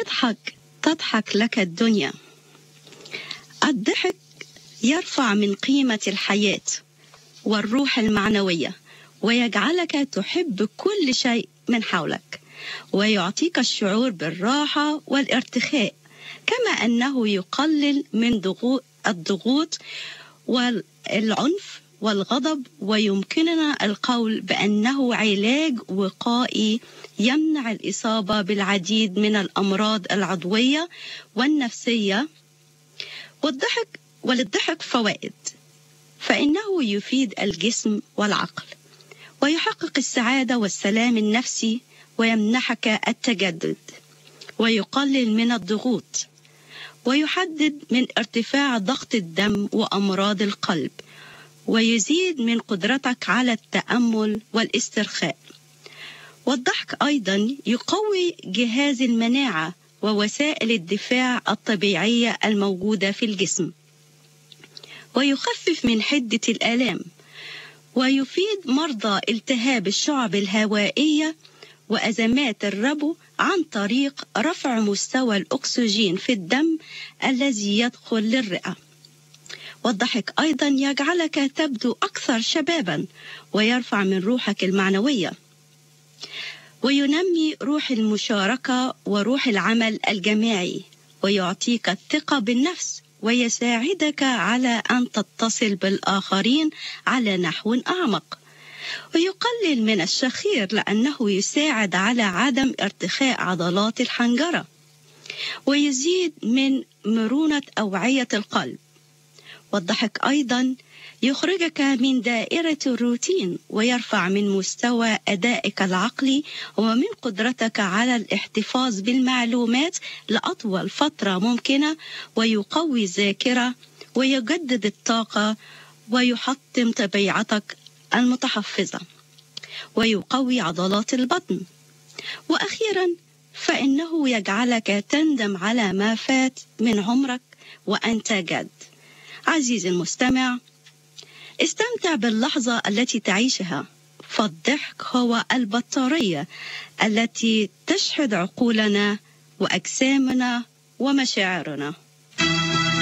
تضحك لك الدنيا. الضحك يرفع من قيمة الحياة والروح المعنوية، ويجعلك تحب كل شيء من حولك، ويعطيك الشعور بالراحة والارتخاء، كما أنه يقلل من الضغوط والعنف والغضب، ويمكننا القول بأنه علاج وقائي يمنع الإصابة بالعديد من الأمراض العضوية والنفسية. وللضحك فوائد، فإنه يفيد الجسم والعقل، ويحقق السعادة والسلام النفسي، ويمنحك التجدد، ويقلل من الضغوط، ويحدد من ارتفاع ضغط الدم وأمراض القلب، ويزيد من قدرتك على التأمل والاسترخاء. والضحك أيضا يقوي جهاز المناعة ووسائل الدفاع الطبيعية الموجودة في الجسم، ويخفف من حدة الآلام، ويفيد مرضى التهاب الشعب الهوائية وأزمات الربو عن طريق رفع مستوى الأكسجين في الدم الذي يدخل للرئة. والضحك أيضا يجعلك تبدو أكثر شبابا، ويرفع من روحك المعنوية، وينمي روح المشاركة وروح العمل الجماعي، ويعطيك الثقة بالنفس، ويساعدك على أن تتصل بالآخرين على نحو أعمق، ويقلل من الشخير لأنه يساعد على عدم ارتخاء عضلات الحنجرة، ويزيد من مرونة أوعية القلب. والضحك أيضا يخرجك من دائرة الروتين، ويرفع من مستوى أدائك العقلي ومن قدرتك على الاحتفاظ بالمعلومات لأطول فترة ممكنة، ويقوي الذاكرة، ويجدد الطاقة، ويحطم طبيعتك المتحفظة، ويقوي عضلات البطن. وأخيرا فإنه يجعلك تندم على ما فات من عمرك وأنت جد. عزيزي المستمع، استمتع باللحظة التي تعيشها، فالضحك هو البطارية التي تشحذ عقولنا وأجسامنا ومشاعرنا.